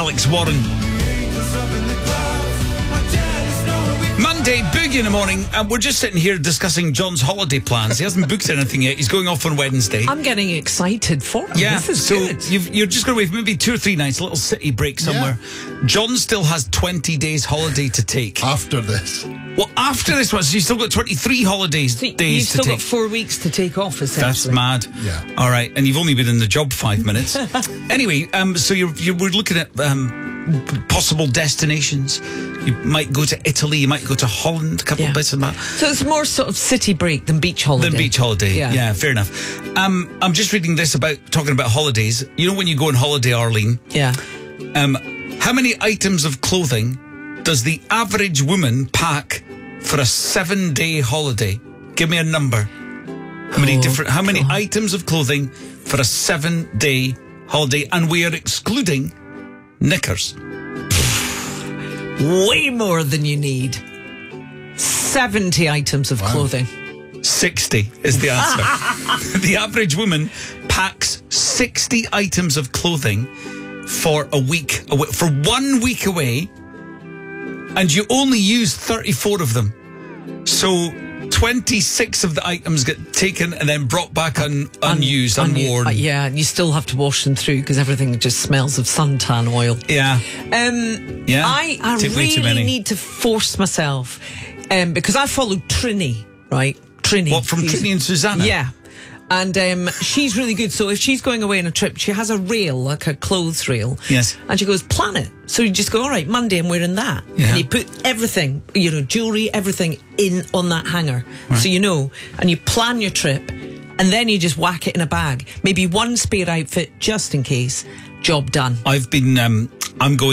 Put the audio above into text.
Alex Warren. Monday, Boogie in the morning, and we're just sitting here discussing John's holiday plans. He hasn't booked anything yet. He's going off on Wednesday. I'm getting excited for him. Yeah, this is so good. you're just going away for maybe 2 or 3 nights, a little city break somewhere. Yeah. John still has 20 days holiday to take. After this. Well, after this one, so you've still got 23 holidays days You've still to take. got 4 weeks to take off, essentially. That's mad. Yeah. All right, and you've only been in the job 5 minutes. Anyway, so we're looking at possible destinations. You might go to Italy, you might go to Holland, a couple of bits of that. So it's more sort of city break than beach holiday. Yeah, fair enough. I'm just reading this talking about holidays. You know when you go on holiday, Arlene? Yeah. How many items of clothing does the average woman pack for a 7-day holiday? Give me a number. How many items of clothing for a 7-day holiday? And we are excluding knickers. Way more than you need. 70 items of clothing. 60 is the answer. The average woman packs 60 items of clothing for a week, for 1 week away, and you only use 34 of them. So 26 of the items get taken and then brought back unused, unworn. Yeah, and you still have to wash them through because everything just smells of suntan oil. Yeah. I really need to force myself because I follow Trini, right? Trini. What, from Trini and Susanna? Yeah. And she's really good. So if she's going away on a trip, she has a reel, like a clothes reel. Yes. And she goes, plan it. So you just go, all right, Monday I'm wearing that. Yeah. And you put everything, jewellery, everything on that hanger. Right. So you know, and you plan your trip, and then you just whack it in a bag. Maybe one spare outfit just in case. Job done. I'm going